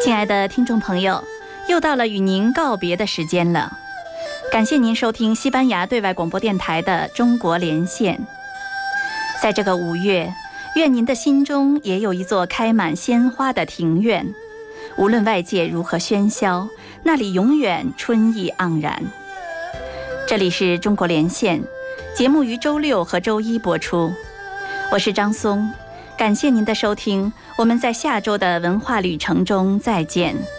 亲爱的听众朋友，又到了与您告别的时间了。感谢您收听西班牙对外广播电台的中国连线。在这个5月，愿您的心中也有一座开满鲜花的庭院，无论外界如何喧嚣，那里永远春意盎然。这里是中国连线，节目于周6和周1播出。我是张松，感谢您的收听，我们在下周的文化旅程中再见。